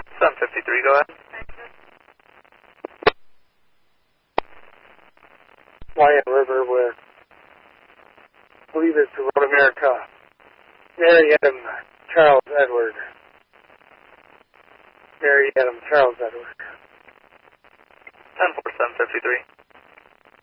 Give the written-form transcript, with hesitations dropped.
753, go ahead. Wyatt River with, I believe it's the Road America. Mary Adam Charles Edward. Mary Adam Charles Edward. 104753.